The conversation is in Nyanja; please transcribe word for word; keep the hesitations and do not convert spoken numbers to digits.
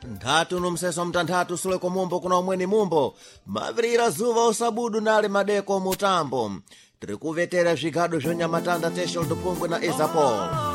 nthatu numseso mtanthatu suleko mumbo kuna umweni mumbo mavirira zuva usabudu nali madeko mutambo tiri kuvetera zvigado zvonyamatanda teshel dupungwe na isapol